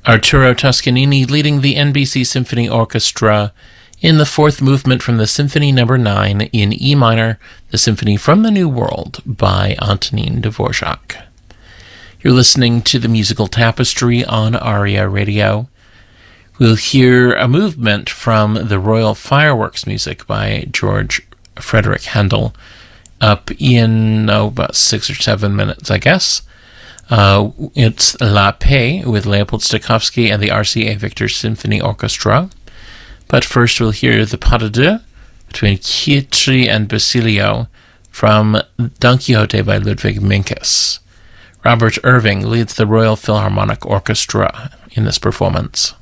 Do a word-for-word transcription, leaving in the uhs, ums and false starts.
Arturo Toscanini leading the N B C Symphony Orchestra in the fourth movement from the Symphony Number nine in E minor, the Symphony from the New World by Antonin Dvorak. You're listening to the Musical Tapestry on ARIA Radio. We'll hear a movement from the Royal Fireworks music by George Frederick Handel, up in oh, about six or seven minutes, I guess. Uh, it's La Paix with Leopold Stokowski and the R C A Victor Symphony Orchestra. But first we'll hear the Pas de Deux between Chietri and Basilio from Don Quixote by Ludwig Minkus. Robert Irving leads the Royal Philharmonic Orchestra in this performance.